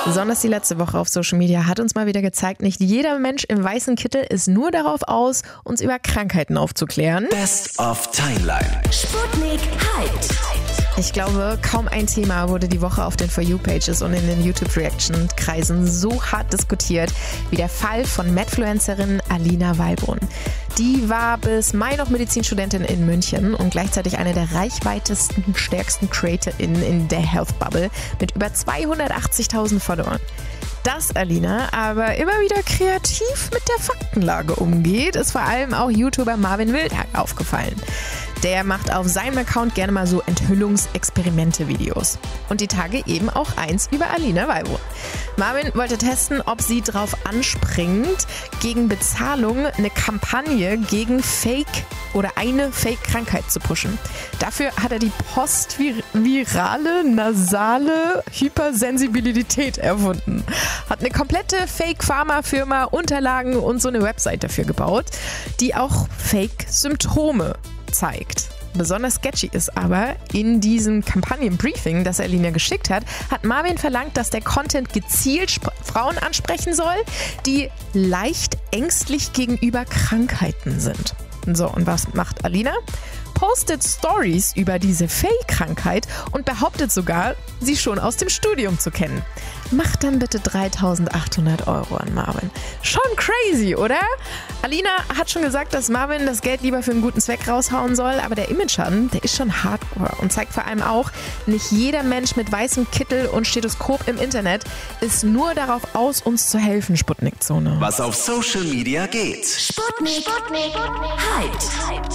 Besonders die letzte Woche auf Social Media hat uns mal wieder gezeigt, nicht jeder Mensch im weißen Kittel ist nur darauf aus, uns über Krankheiten aufzuklären. Best of Timeline. Sputnik Hyped. Ich glaube, kaum ein Thema wurde die Woche auf den For You-Pages und in den YouTube-Reaction-Kreisen so hart diskutiert wie der Fall von Medfluencerin Alina Wallbrunn. Die war bis Mai noch Medizinstudentin in München und gleichzeitig eine der reichweitesten, stärksten CreatorInnen in der Health Bubble mit über 280.000 Followern. Dass Alina aber immer wieder kreativ mit der Faktenlage umgeht, ist vor allem auch YouTuber Marvin Wildhack aufgefallen. Der macht auf seinem Account gerne mal so Enthüllungsexperimente-Videos. Und die Tage eben auch eins über Alina Wallbrunn. Marvin wollte testen, ob sie drauf anspringt, gegen Bezahlung eine Kampagne gegen eine Fake-Krankheit zu pushen. Dafür hat er die postvirale nasale Hypersensibilität erfunden. Hat eine komplette Fake-Pharma-Firma Unterlagen und so eine Website dafür gebaut, die auch Fake-Symptome zeigt. Besonders sketchy ist aber, in diesem Kampagnenbriefing, das Alina geschickt hat Marvin verlangt, dass der Content gezielt Frauen ansprechen soll, die leicht ängstlich gegenüber Krankheiten sind. So, und was macht Alina? Postet Stories über diese Fake-Krankheit und behauptet sogar, sie schon aus dem Studium zu kennen. Macht dann bitte 3.800 € an Marvin. Schon crazy, oder? Alina hat schon gesagt, dass Marvin das Geld lieber für einen guten Zweck raushauen soll, aber der Image-Schaden, der ist schon hardcore und zeigt vor allem auch, nicht jeder Mensch mit weißem Kittel und Stethoskop im Internet ist nur darauf aus, uns zu helfen, Sputnik-Zone. Was auf Social Media geht. Sputnik Hyped.